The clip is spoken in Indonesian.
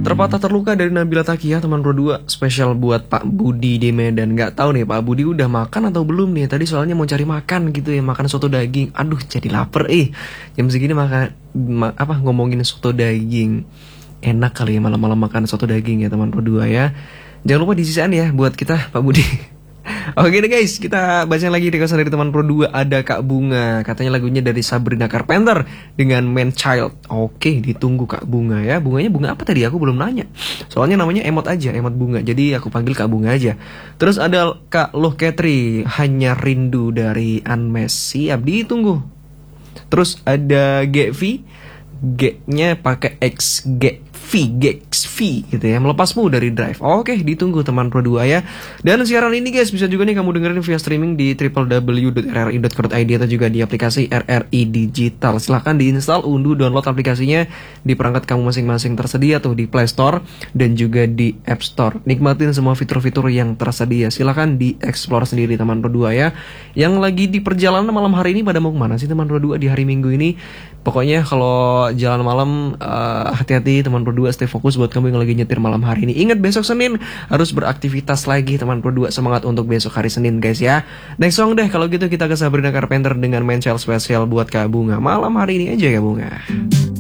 Terpatah terluka dari Nabila Takia, teman Pro 2, spesial buat Pak Budi di Medan. Nggak tahu nih Pak Budi udah makan atau belum nih. Tadi soalnya mau cari makan gitu ya, makan soto daging. Aduh, jadi lapar jam segini makan ngomongin soto daging. Enak kali ya malam-malam makan soto daging ya teman Pro 2 ya. Jangan lupa disisaan ya buat kita Pak Budi. Oke deh guys, kita baca lagi request dari teman Pro 2. Ada Kak Bunga, katanya lagunya dari Sabrina Carpenter dengan Man Child. Oke, ditunggu Kak Bunga ya. Bunganya bunga apa tadi? Aku belum nanya. Soalnya namanya emot aja, emot bunga. Jadi aku panggil Kak Bunga aja. Terus ada Kak Loh Ketri, Hanya Rindu dari Anmes. Siap, ditunggu. Terus ada GV, G-nya pakai X, GXV gitu ya, melepasmu dari Drive. Oke, ditunggu teman Pro 2 ya. Dan siaran ini guys bisa juga nih kamu dengerin via streaming di www.rri.co.id atau juga di aplikasi RRI Digital. Silahkan diinstal, unduh, download aplikasinya di perangkat kamu masing-masing tersedia tuh di Play Store dan juga di App Store. Nikmatin semua fitur-fitur yang tersedia. Silahkan di-explore sendiri teman Pro 2 ya. Yang lagi di perjalanan malam hari ini pada mau kemana sih teman Pro 2 di hari Minggu ini? Pokoknya kalau jalan malam hati-hati teman Pro 2, stay fokus buat kamu yang lagi nyetir malam hari ini. Ingat besok Senin harus beraktivitas lagi teman Pro 2. Semangat untuk besok hari Senin guys ya. Next song deh kalau gitu kita ke Sabrina Carpenter dengan Man Child spesial buat Kak Bunga. Malam hari ini aja ya Bunga.